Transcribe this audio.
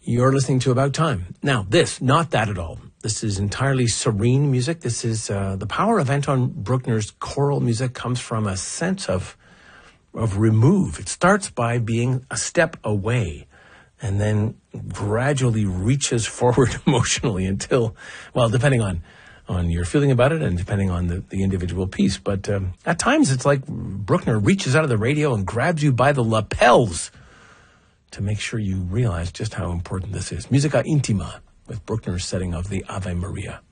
You're listening to About Time. Now, this, not that at all. This is entirely serene music. This is the power of Anton Bruckner's choral music comes from a sense of remove. It starts by being a step away and then gradually reaches forward emotionally until, well, depending on your feeling about it and depending on the individual piece. But at times it's like Bruckner reaches out of the radio and grabs you by the lapels to make sure you realize just how important this is. Musica Intima with Bruckner's setting of the Ave Maria.